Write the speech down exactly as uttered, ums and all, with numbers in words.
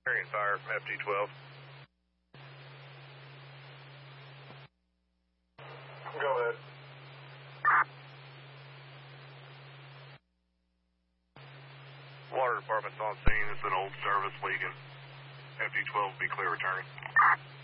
Carrying fire from F D twelve. Go ahead. Water department's on scene. It's an old service leaking. F D twelve will be clear returning.